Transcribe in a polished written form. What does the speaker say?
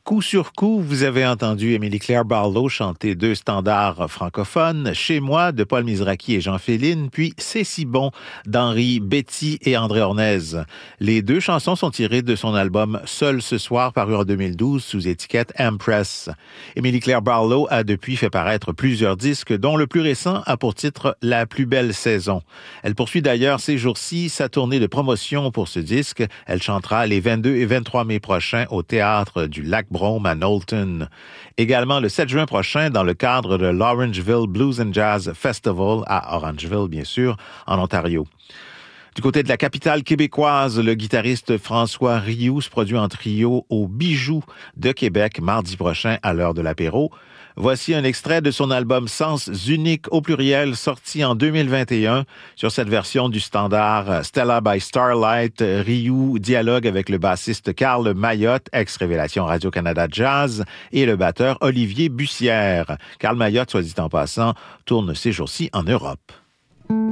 Coup sur coup, vous avez entendu Émilie-Claire Barlow chanter deux standards francophones, Chez moi de Paul Mizraki et Jean Féline, puis C'est si bon d'Henri Betty et André Ornez. Les deux chansons sont tirées de son album Seul ce soir, paru en 2012 sous étiquette Empress. Émilie-Claire Barlow a depuis fait paraître plusieurs disques, dont le plus récent a pour titre La plus belle saison. Elle poursuit d'ailleurs ces jours-ci sa tournée de promotion pour ce disque. Elle chantera les 22 et 23 mai prochains au Théâtre du Lac-Brome à Knowlton. Également le 7 juin prochain dans le cadre de l'Orangeville Blues and Jazz Festival à Orangeville, bien sûr, en Ontario. Du côté de la capitale québécoise, le guitariste François Rioux se produit en trio au Bijou de Québec mardi prochain à l'heure de l'apéro. Voici un extrait de son album Sens unique au pluriel sorti en 2021. Sur cette version du standard Stella by Starlight, Rioux dialogue avec le bassiste Carl Mayotte, ex-Révélation Radio-Canada Jazz, et le batteur Olivier Bussière. Carl Mayotte, soit dit en passant, tourne ces jours-ci en Europe.